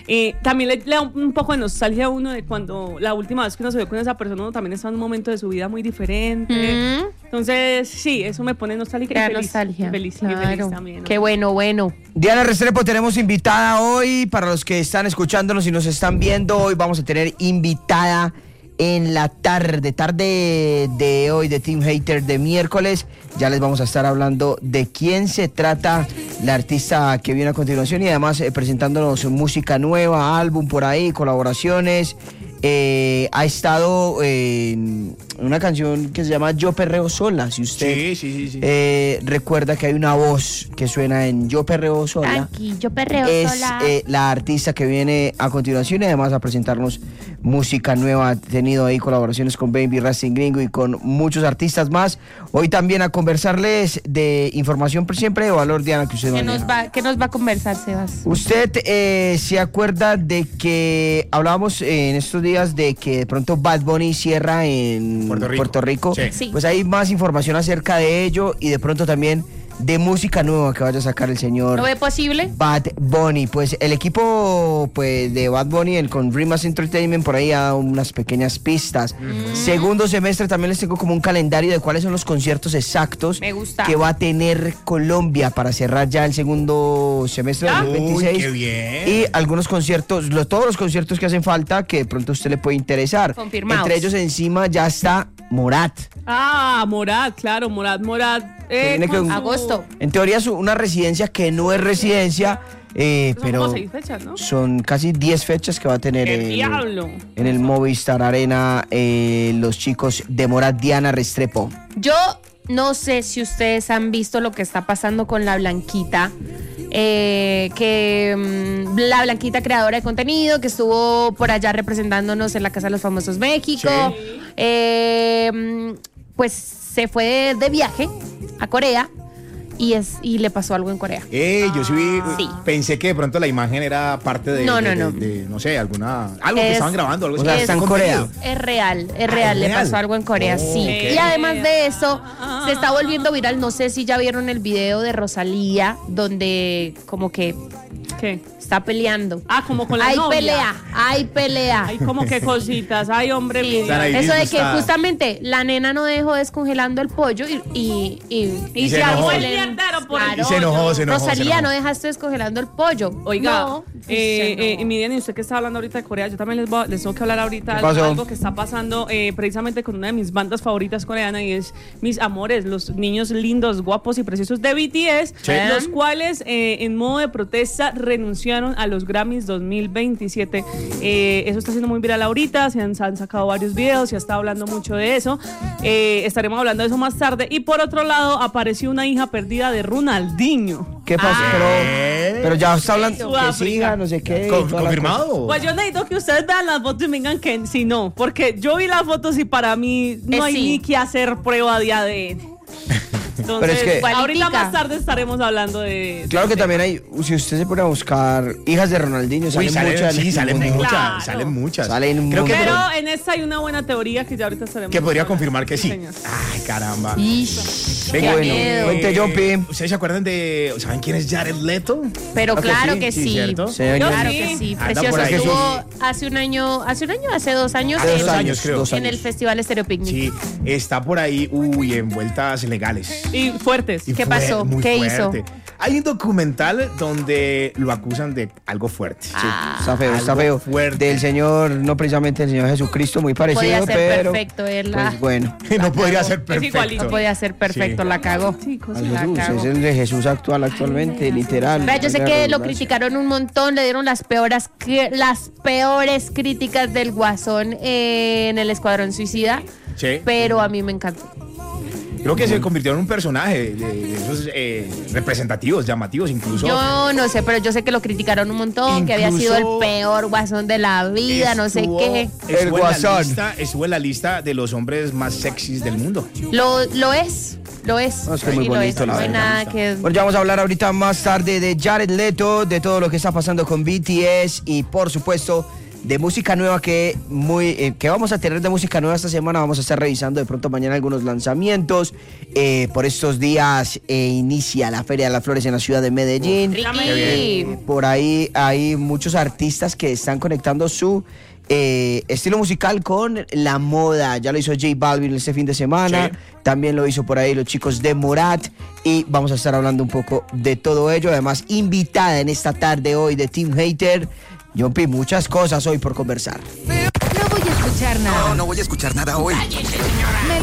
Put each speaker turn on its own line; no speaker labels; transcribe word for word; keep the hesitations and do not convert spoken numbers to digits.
Eh, también le, le da un, un poco de nostalgia a uno de cuando la última vez que uno se vio con esa persona, uno también está en un momento de su vida muy diferente. Mm. Entonces, sí, eso me pone nostálgica y feliz.
nostalgia.
Feliz,
claro.
y feliz también, ¿no?
Qué bueno, bueno.
Diana Restrepo, tenemos invitada hoy. Para los que están escuchándonos y nos están viendo, hoy vamos a tener invitada en la tarde, tarde de hoy de Team Hater de miércoles. Ya les vamos a estar hablando de quién se trata la artista que viene a continuación y además eh, presentándonos música nueva, álbum por ahí, colaboraciones. Eh, ha estado eh, en una canción que se llama Yo Perreo Sola. Si usted
sí, sí, sí, sí.
Eh, recuerda que hay una voz que suena en Yo Perreo Sola.
Aquí, Yo Perreo
es,
Sola.
Es eh, la artista que viene a continuación y además a presentarnos música nueva. Ha tenido ahí colaboraciones con Baby Racing Gringo y con muchos artistas más. Hoy también a conversarles de información siempre de valor, Diana, que usted
¿Qué nos va, ¿Qué nos va a conversar, Sebas?
Usted eh, se acuerda de que hablábamos eh, en estos días de que de pronto Bad Bunny cierra en Puerto Rico, Puerto Rico.
Sí.
Sí.
Pues hay más información acerca de ello y de pronto también de música nueva que vaya a sacar el señor
¿Lo ve posible?
Bad Bunny. Pues el equipo pues de Bad Bunny, el con Rimas Entertainment, por ahí ha dado unas pequeñas pistas. Mm. Segundo semestre también les tengo como un calendario de cuáles son los conciertos exactos
Me gusta.
que va a tener Colombia para cerrar ya el segundo semestre del dos mil veintiséis.
Uy, qué bien.
Y algunos conciertos, lo, todos los conciertos que hacen falta que de pronto a usted le puede interesar.
Confirmados.
Entre ellos encima ya está Morat.
Ah, Morat, claro, Morat, Morat. Eh,
Tiene que-
su-
Agosto.
En teoría es una residencia que no es residencia, eh,
Son
pero
como seis fechas, ¿no?
son casi diez fechas que va a tener
¡El
en,
diablo!
en el Movistar Arena eh, los chicos de Morat. Diana Restrepo.
Yo no sé si ustedes han visto lo que está pasando con la Blanquita. Eh, que mmm, la Blanquita, creadora de contenido, que estuvo por allá representándonos en la Casa de los Famosos México.
Sí.
Eh, mm, pues se fue de, de viaje a Corea y es y le pasó algo en Corea.
Eh, yo sí vi,
Sí.
pensé que de pronto la imagen era parte de,
No,
de-
no,
de-
no.
de, no sé, alguna, algo que
Es-
estaban grabando, algo
o sea,
así.
está en
Contenido.
Corea.
Es real, es
Ah,
real,
¿es
le
real?
pasó algo en Corea,
Oh,
sí.
ok.
Y además de eso, se está volviendo viral, no sé si ya vieron el video de Rosalía, donde como que
¿Qué?
está peleando.
Ah, como con la
Hay
novia.
pelea, hay pelea.
Hay como que cositas. Ay, hombre,
Sí,
mi
Están ahí
eso de que
disgustadas.
justamente la nena no dejó descongelando el pollo y y, y,
Y
se
se armó
enojó.
el mierdero por
Claro.
Y se enojó, se enojó. se
Rosalía,
enojó.
no dejaste descongelando el pollo.
Oiga,
No,
eh,
se
eh,
enojó.
y Miriam, y usted que está hablando ahorita de Corea, yo también les, voy a- les tengo que hablar ahorita
¿Qué pasó?
algo que está pasando eh, precisamente con una de mis bandas favoritas coreanas y es Mis Amores, los niños lindos, guapos y preciosos de B T S,
Sí.
los cuales eh, en modo de protesta renunciaron a los Grammys dos mil veintisiete. Eh, eso está siendo muy viral ahorita, se han, se han sacado varios videos, se ha estado hablando mucho de eso. Eh, estaremos hablando de eso más tarde. Y por otro lado, apareció una hija perdida de Ronaldinho.
¿Qué pasó?
Ah.
pero, pero ya está hablando que
Sudáfrica.
siga, no sé qué.
Con-
toda la
¿Confirmado?
Pues yo necesito que ustedes vean las fotos y me digan que si no, porque yo vi las fotos y para mí no
Eh,
hay
sí.
ni que hacer prueba de A D N. Entonces,
Pero es que-
ahorita
Igualitica.
más tarde estaremos hablando de...
Claro que
de-
también hay, si usted se pone a buscar hijas de Ronaldinho,
Uy,
salen
salen,
muchas.
sí, salen
Claro.
muchas, salen muchas.
Salen un
Creo que,
Pero
montón.
en esta hay una buena teoría que ya ahorita estaremos
que podría
hablando.
confirmar que sí.
señor.
Ay, caramba.
Ish,
Venga,
qué
bueno,
miedo.
cuente, Jumpy.
¿Ustedes se acuerdan de, saben quién es Jared Leto?
Pero
¿Ah, que
claro
sí?
que
Sí,
sí.
¿cierto?
Sí, señor.
Claro
Sí.
que sí.
Anda
Precioso.
por ahí.
Estuvo hace un año, hace un año, hace dos años,
Hace
en,
dos
años,
años,
creo.
dos
en el
años.
Festival Estéreo Picnic.
Sí, está por ahí, uy, en vueltas legales.
Y fuertes.
Y
¿Qué
fue
pasó?
muy
¿Qué
fuerte.
hizo?
Hay un documental donde lo acusan de algo fuerte.
Ah,
Está feo, está
Algo
feo.
fuerte.
Del Señor, no precisamente del Señor Jesucristo, muy parecido,
podía ser
pero.
perfecto, él la-
Pues bueno.
no podría ser
Es
perfecto.
igualito.
no podía ser perfecto,
Sí.
la cagó.
Chicos,
Al
La
Jesús,
cagó.
es el de Jesús actual, actualmente, literal.
Vea, yo sé
Valga la
que lo
redundancia.
criticaron un montón, le dieron las peores, cri- las peores críticas del Guasón eh, en el Escuadrón Suicida,
Sí.
pero a mí me encantó.
Creo que se convirtió en un personaje de, de esos eh, representativos, llamativos incluso.
Yo no sé, pero yo sé que lo criticaron un montón, que había sido el
Incluso
peor Guasón de la vida, no sé
Estuvo-
qué.
estuvo
El
en la
Guasón.
lista- Estuvo en la lista de los hombres más sexys del mundo.
Lo, lo es, lo es.
No, es que muy
sí, lo
bonito,
es.
la
No hay
verdad.
nada que...
Bueno, ya vamos a hablar ahorita más tarde de Jared Leto, de todo lo que está pasando con B T S y por supuesto de música nueva que muy eh, que vamos a tener de música nueva esta semana. Vamos a estar revisando de pronto mañana algunos lanzamientos. Eh, por estos días eh, inicia la Feria de las Flores en la ciudad de Medellín.
Ricky.
Por ahí hay muchos artistas que están conectando su eh, estilo musical con la moda. Ya lo hizo J Balvin este fin de semana.
Sí.
También lo hizo por ahí los chicos de Morat. Y vamos a estar hablando un poco de todo ello. Además, invitada en esta tarde hoy de Team Hater, Yompi, muchas cosas hoy por conversar.
No voy a escuchar nada.
No, no voy a escuchar nada hoy.